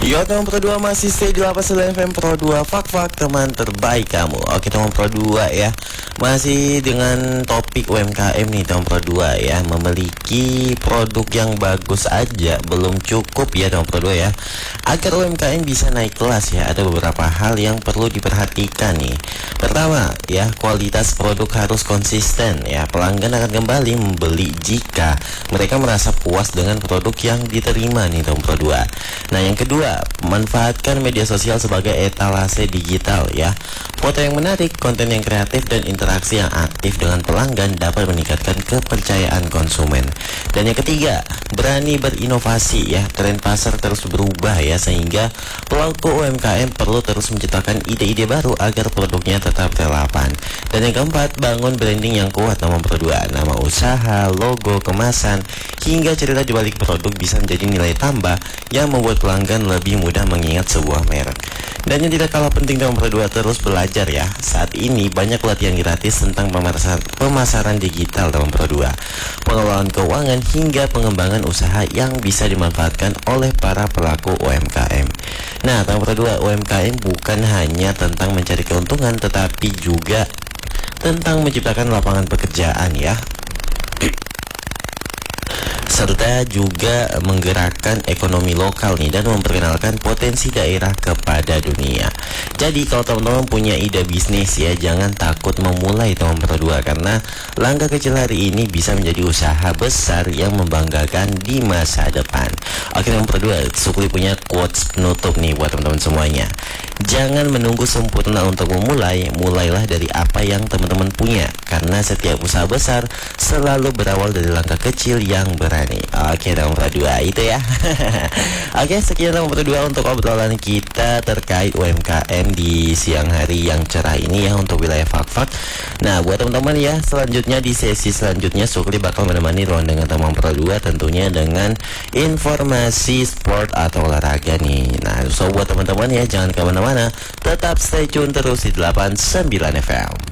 Yo teman Pro 2 masih stay di 89 FM Pro 2 Fak-fak teman terbaik kamu. Oke teman Pro 2 ya, masih dengan topik UMKM nih teman Pro 2 ya. Memiliki produk yang bagus aja belum cukup ya teman Pro 2 ya. Agar UMKM bisa naik kelas ya, ada beberapa hal yang perlu diperhatikan nih. Pertama ya, kualitas produk harus konsisten ya. Pelanggan akan kembali membeli jika mereka merasa puas dengan produk yang diterima nih teman Pro 2. Nah yang kedua, manfaatkan media sosial sebagai etalase digital ya. Foto yang menarik, konten yang kreatif, dan interaksi yang aktif dengan pelanggan dapat meningkatkan kepercayaan konsumen. Dan yang ketiga, berani berinovasi ya. Tren pasar terus berubah ya, sehingga pelaku UMKM perlu terus menciptakan ide-ide baru agar produknya tetap relevan. Dan yang keempat, bangun branding yang kuat nomor kedua. Nama usaha, logo, kemasan, hingga cerita di balik produk bisa menjadi nilai tambah yang membuat pelanggan lebih mudah mengingat sebuah merek. Dan yang tidak kalah penting nomor kedua, terus belajar ya. Saat ini banyak pelatihan gratis tentang pemasaran digital nomor kedua, pengelolaan keuangan, hingga pengembangan usaha yang bisa dimanfaatkan oleh para pelaku UMKM. Nah, nomor kedua, UMKM bukan hanya tentang mencari keuntungan, tetapi juga tentang menciptakan lapangan pekerjaan ya, serta juga menggerakkan ekonomi lokal nih dan memperkenalkan potensi daerah kepada dunia. Jadi kalau teman-teman punya ide bisnis ya, jangan takut memulai teman berdua, karena langkah kecil hari ini bisa menjadi usaha besar yang membanggakan di masa depan. Oke teman berdua, Sukli punya quotes penutup nih buat teman-teman semuanya. Jangan menunggu sempurna untuk memulai, mulailah dari apa yang teman-teman punya, karena setiap usaha besar selalu berawal dari langkah kecil yang berani. Oke nomor 2 itu ya. Oke, sekian nomor 2 untuk obrolan kita terkait UMKM di siang hari yang cerah ini ya, untuk wilayah Fak-fak. Nah buat teman-teman ya, selanjutnya di sesi selanjutnya Sukli bakal menemani ruang dengan teman Pro 2, tentunya dengan informasi sport atau olahraga nih. Nah so buat teman-teman ya, jangan kemana-mana, tetap stay tune terus di 89 FM.